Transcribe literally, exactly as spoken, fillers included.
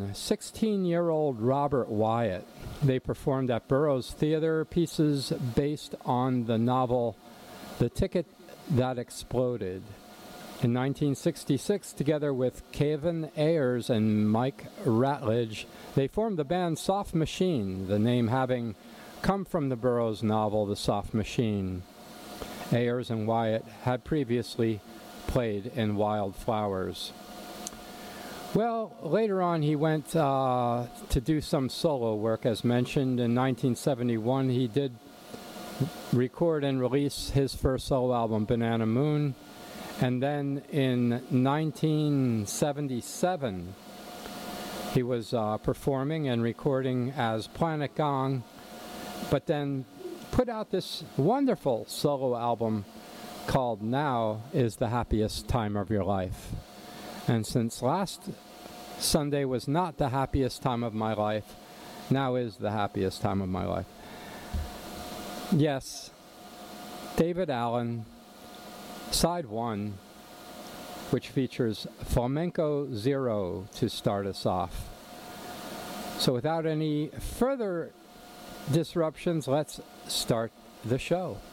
sixteen-year-old Robert Wyatt. They performed at Burroughs Theater pieces based on the novel The Ticket That Exploded. In nineteen sixty-six, together with Kevin Ayers and Mike Ratledge, they formed the band Soft Machine, the name having come from the Burroughs novel The Soft Machine. Ayers and Wyatt had previously played in Wild Flowers. Well, later on he went uh, to do some solo work, as mentioned. In nineteen seventy-one, he did record and release his first solo album, Banana Moon. And then in nineteen seventy-seven, he was uh, performing and recording as Planet Gong, but then put out this wonderful solo album called Now Is the Happiest Time of Your Life. And since last Sunday was not the happiest time of my life, now is the happiest time of my life. Yes, David Allen, Side one, which features Flamenco Zero to start us off. So without any further disruptions, let's start the show.